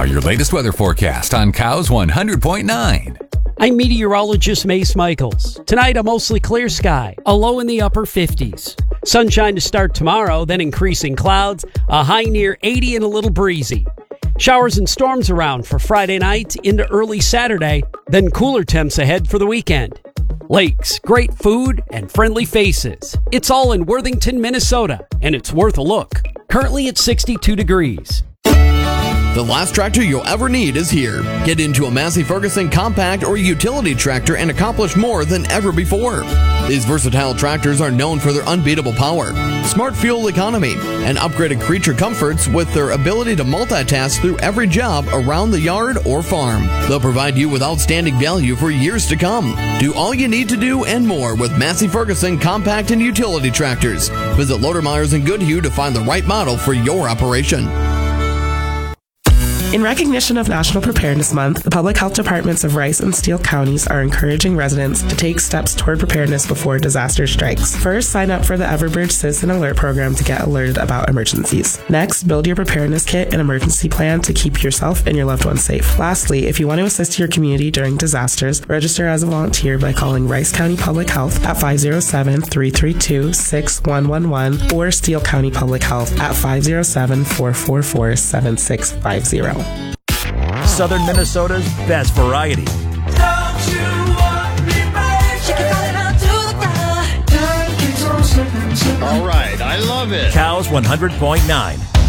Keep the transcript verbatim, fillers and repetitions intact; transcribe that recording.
Now, your latest weather forecast on Cows one hundred point nine. I'm meteorologist Mace Michaels. Tonight, a mostly clear sky, a low in the upper fifties. Sunshine to start tomorrow, then increasing clouds, a high near eighty and a little breezy. Showers and storms around for Friday night into early Saturday, then cooler temps ahead for the weekend. Lakes, great food, and friendly faces. It's all in Worthington, Minnesota, and it's worth a look. Currently at sixty-two degrees. The last tractor you'll ever need is here. Get into a Massey Ferguson compact or utility tractor and accomplish more than ever before. These versatile tractors are known for their unbeatable power, smart fuel economy, and upgraded creature comforts with their ability to multitask through every job around the yard or farm. They'll provide you with outstanding value for years to come. Do all you need to do and more with Massey Ferguson compact and utility tractors. Visit Lodermeyers and Goodhue to find the right model for your operation. In recognition of National Preparedness Month, the public health departments of Rice and Steele counties are encouraging residents to take steps toward preparedness before disaster strikes. First, sign up for the Everbridge Citizen Alert program to get alerted about emergencies. Next, build your preparedness kit and emergency plan to keep yourself and your loved ones safe. Lastly, if you want to assist your community during disasters, register as a volunteer by calling Rice County Public Health at five oh seven, three three two, six one one one or Steele County Public Health at five oh seven, four four four, seven six five zero. Southern Minnesota's best variety. Don't you want me, babe? She can find out to the ground. All right, I love it. Cows one hundred point nine.